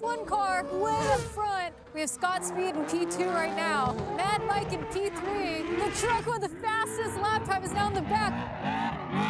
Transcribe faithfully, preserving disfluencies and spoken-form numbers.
one car way up front. We have Scott Speed in P two right now. Mad Mike in P three. The truck with the fastest lap time is now in the back.